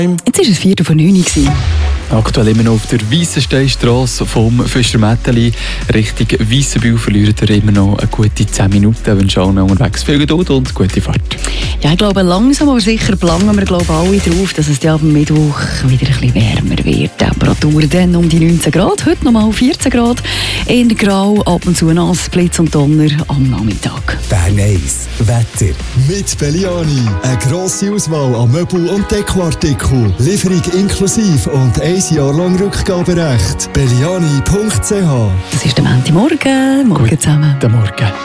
Jetzt war es 8:45 Uhr. Aktuell immer noch auf der Weissensteinstrasse vom Füstermätteli Richtung Weissenbühl verliert er immer noch eine gute 10 Minuten. Ich wünsche allen unterwegs viel Geduld und gute Fahrt. Ja, ich glaube, langsam aber sicher planen wir alle darauf, dass es am Mittwoch wieder ein bisschen wärmer wird. Temperatur dann um die 19 Grad, heute nochmal 14 Grad. In Grau, ab und zu nass, Blitz und Donner am Nachmittag. Bern 1 Wetter mit Belliani. Eine grosse Auswahl an Möbel- und Dekoartikeln. Lieferung inklusive und 1 Jahr lang Rückgaberecht. Belliani.ch. Das ist der Montagmorgen. Morgen zusammen. Guten Morgen.